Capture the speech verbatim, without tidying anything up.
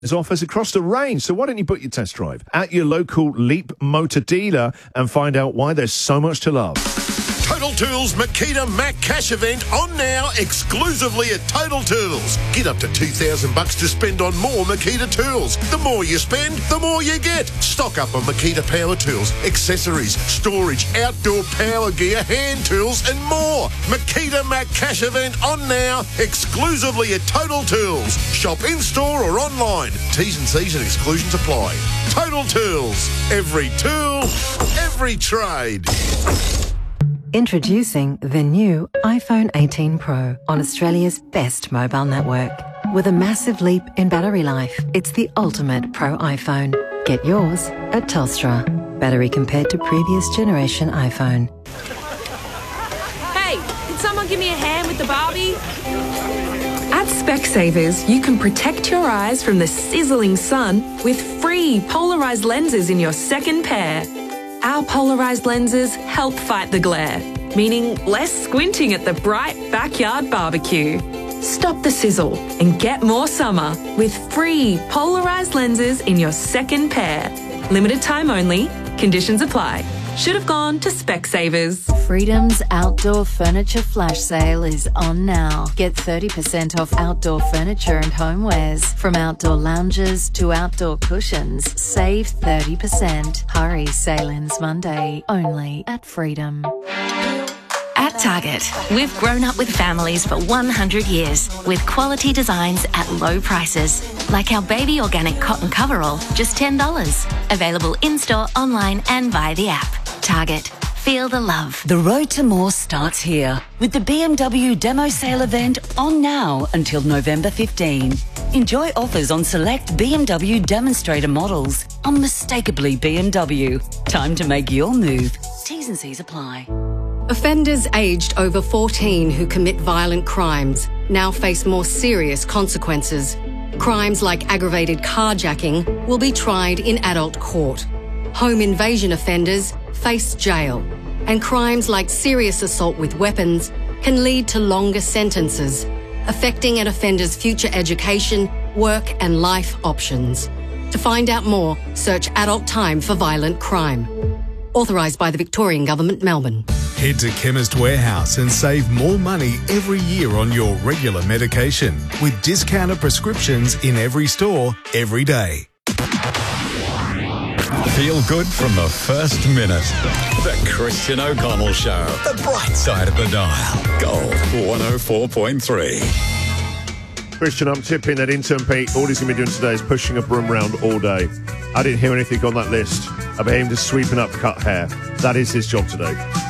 There's offers across the range, so why don't you book your test drive at your local Leap Motor dealer and find out why there's so much to love. Total Tools Makita Mac Cash event on now exclusively at Total Tools. Get up to two thousand bucks to spend on more Makita tools. The more you spend, the more you get. Stock up on Makita power tools, accessories, storage, outdoor power gear, hand tools and more. Makita Mac Cash event on now exclusively at Total Tools. Shop in-store or online. T's and C's and exclusions apply. Total Tools. Every tool, every trade. Introducing the new iPhone eighteen Pro on Australia's best mobile network. With a massive leap in battery life, it's the ultimate Pro iPhone. Get yours at Telstra. Battery compared to previous generation iPhone. Hey, can someone give me a hand with the Barbie? At Specsavers, you can protect your eyes from the sizzling sun with free polarised lenses in your second pair. Our polarised lenses help fight the glare, meaning less squinting at the bright backyard barbecue. Stop the sizzle and get more summer with free polarised lenses in your second pair. Limited time only. Conditions apply. Should have gone to Specsavers. Freedom's outdoor furniture flash sale is on now. Get thirty percent off outdoor furniture and homewares. From outdoor lounges to outdoor cushions, save thirty percent. Hurry, sale ends Monday, only at Freedom. At Target, we've grown up with families for one hundred years with quality designs at low prices. Like our baby organic cotton coverall, just ten dollars. Available in-store, online and via the app. Target. Feel the love. The road to more starts here with the B M W Demo Sale event on now until November fifteenth. Enjoy offers on select B M W demonstrator models. Unmistakably B M W. Time to make your move. T's and C's apply. Offenders aged over fourteen who commit violent crimes now face more serious consequences. Crimes like aggravated carjacking will be tried in adult court. Home invasion offenders face jail. And crimes like serious assault with weapons can lead to longer sentences, affecting an offender's future education, work and life options. To find out more, search Adult Time for Violent Crime. Authorised by the Victorian Government, Melbourne. Head to Chemist Warehouse and save more money every year on your regular medication with discounted prescriptions in every store, every day. Feel good from the first minute. The Christian O'Connell Show. The bright side of the dial. Gold one oh four point three. Christian, I'm tipping that intern Pete, all he's going to be doing today is pushing a broom round all day. I didn't hear anything on that list about him just sweeping up cut hair. That is his job today.